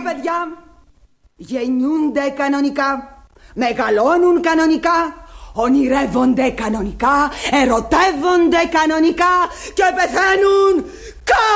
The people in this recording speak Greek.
παιδιά γεννιούνται κανονικά, μεγαλώνουν κανονικά, ονειρεύονται κανονικά, ερωτεύονται κανονικά και πεθαίνουν